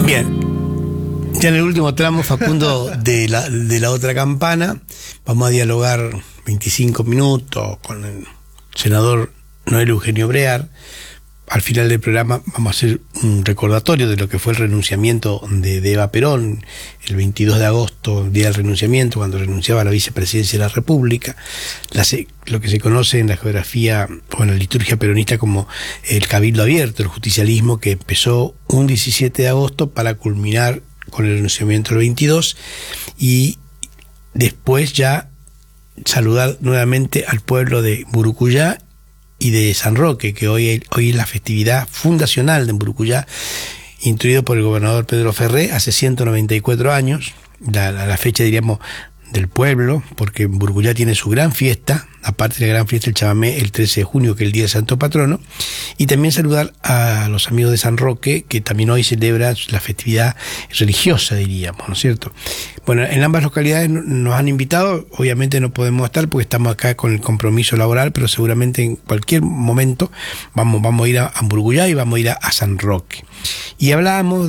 Bien, ya en el último tramo, Facundo, de la otra campana, vamos a dialogar 25 minutos con el senador Noel Eugenio Brear. Al final del programa vamos a hacer un recordatorio de lo que fue el renunciamiento de Eva Perón, el 22 de agosto, día del renunciamiento, cuando renunciaba a la vicepresidencia de la República, lo que se conoce en la geografía o en la liturgia peronista como el cabildo abierto, el justicialismo, que empezó un 17 de agosto para culminar con el renunciamiento del 22, y después ya saludar nuevamente al pueblo de Burucuyá y de San Roque, que hoy es la festividad fundacional de Burucuyá, instruido por el gobernador Pedro Ferré hace 194 años, la fecha, diríamos, del pueblo, porque Burucuyá tiene su gran fiesta, aparte de la gran fiesta del chamamé, el 13 de junio, que es el día del Santo Patrono, y también saludar a los amigos de San Roque, que también hoy celebra la festividad religiosa, diríamos, ¿no es cierto? Bueno, en ambas localidades nos han invitado, obviamente no podemos estar porque estamos acá con el compromiso laboral, pero seguramente en cualquier momento vamos a ir a Burucuyá y vamos a ir a San Roque. Y hablábamos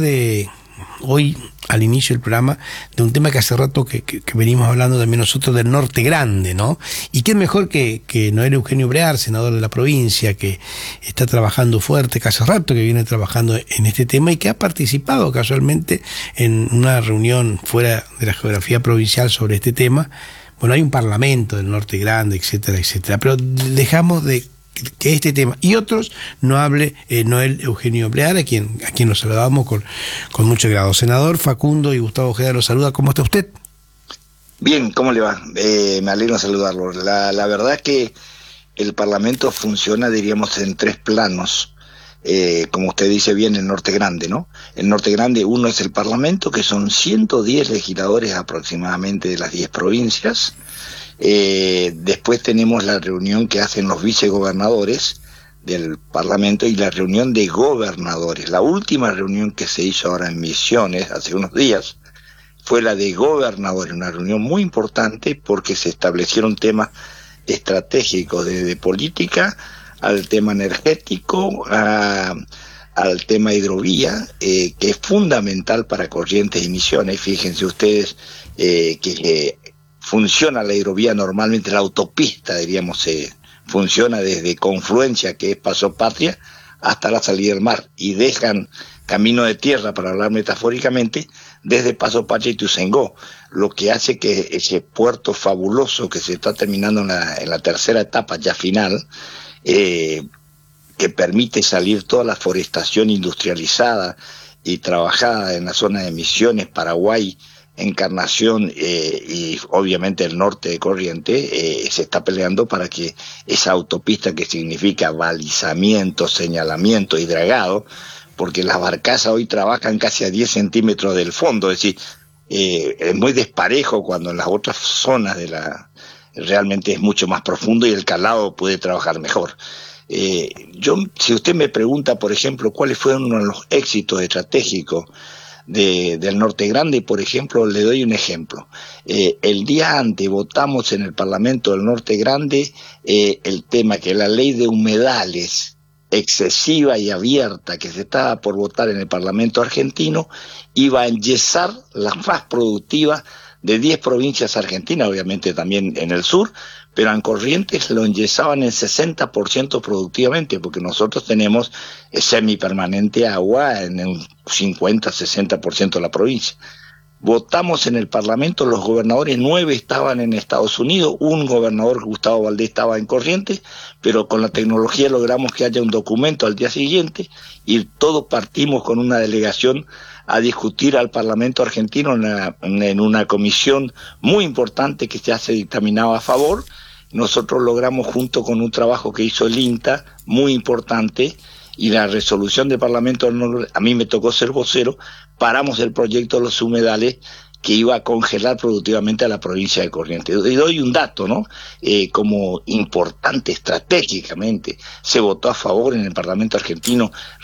hoy, al inicio del programa, de un tema que hace rato que venimos hablando también nosotros, del Norte Grande, ¿no? Y qué mejor que Noel Eugenio Brear, senador de la provincia, que está trabajando fuerte, que hace rato que viene trabajando en este tema y que ha participado casualmente en una reunión fuera de la geografía provincial sobre este tema. Bueno, hay un parlamento del Norte Grande, etcétera, etcétera, pero dejamos de que este tema y otros no hable Noel Eugenio Brear, a quien nos saludamos con mucho grado. Senador Facundo y Gustavo Ojeda los saluda. ¿Cómo está usted? Bien, ¿cómo le va? Me alegro saludarlo. La verdad es que el Parlamento funciona, diríamos, en tres planos. Como usted dice bien, el Norte Grande, ¿no? El Norte Grande, uno es el Parlamento, que son 110 legisladores aproximadamente de las 10 provincias. Después tenemos la reunión que hacen los vicegobernadores del Parlamento y la reunión de gobernadores. La última reunión que se hizo ahora en Misiones, hace unos días, fue la de gobernadores, una reunión muy importante porque se establecieron temas estratégicos desde política al tema energético, al tema hidrovía, que es fundamental para Corrientes y Misiones. Fíjense ustedes que funciona la hidrovía normalmente, la autopista, diríamos, funciona desde Confluencia, que es Paso Patria, hasta la salida del mar, y dejan camino de tierra, para hablar metafóricamente, desde Paso Patria y Ituzaingó, lo que hace que ese puerto fabuloso que se está terminando en la tercera etapa ya final, que permite salir toda la forestación industrializada y trabajada en la zona de Misiones, Paraguay, Encarnación y obviamente el norte de Corrientes, se está peleando para que esa autopista, que significa balizamiento, señalamiento y dragado, porque las barcazas hoy trabajan casi a 10 centímetros del fondo, es decir, es muy desparejo, cuando en las otras zonas realmente es mucho más profundo y el calado puede trabajar mejor. Si usted me pregunta, por ejemplo, cuáles fueron los éxitos estratégicos del Norte Grande, por ejemplo, le doy un ejemplo. El día antes votamos en el Parlamento del Norte Grande el tema que la ley de humedales excesiva y abierta que se estaba por votar en el Parlamento argentino iba a enyesar la faz productiva de 10 provincias argentinas, obviamente también en el sur, pero en Corrientes lo enyesaban en 60% productivamente, porque nosotros tenemos semipermanente agua en un 50-60% de la provincia. Votamos en el Parlamento, los gobernadores 9 estaban en Estados Unidos, un gobernador, Gustavo Valdés, estaba en Corrientes, pero con la tecnología logramos que haya un documento al día siguiente y todos partimos con una delegación a discutir al Parlamento argentino en una comisión muy importante que ya se dictaminaba a favor. Nosotros logramos, junto con un trabajo que hizo el INTA, muy importante, y la resolución del Parlamento, a mí me tocó ser vocero, paramos el proyecto de los humedales que iba a congelar productivamente a la provincia de Corrientes. Y doy un dato, ¿no? Como importante estratégicamente, se votó a favor en el Parlamento argentino